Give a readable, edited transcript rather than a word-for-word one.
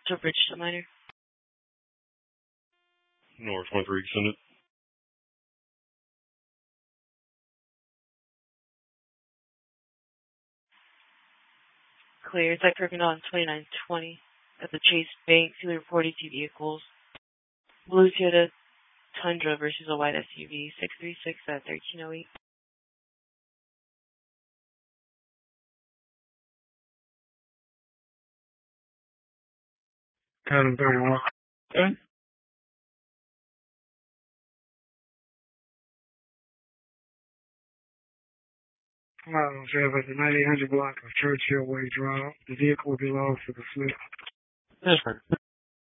To Bridge to Minor. North 13, send it. Clear. It's like Kirkendall on 2920 at the Chase Bank. See reporting two vehicles. Blue Toyota Tundra versus a white SUV. 636 at 1308. Adam 31. Okay. Hello, traffic at the 9800 block of Churchill Way Drive. The vehicle belongs to the Smith. That's right.